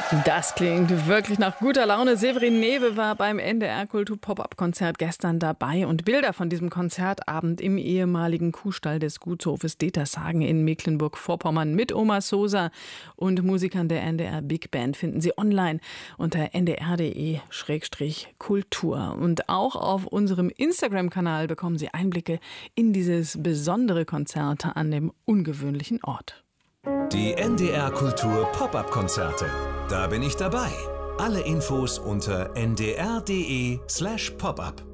Das klingt wirklich nach guter Laune. Severin Newe war beim NDR Kultur Pop-Up-Konzert gestern dabei und Bilder von diesem Konzertabend im ehemaligen Kuhstall des Gutshofes Detershagen in Mecklenburg-Vorpommern mit Oma Sosa und Musikern der NDR Big Band finden Sie online unter ndr.de/kultur. Und auch auf unserem Instagram-Kanal bekommen Sie Einblicke in dieses besondere Konzert an dem ungewöhnlichen Ort. Die NDR Kultur Pop-Up-Konzerte. Da bin ich dabei. Alle Infos unter ndr.de/popup.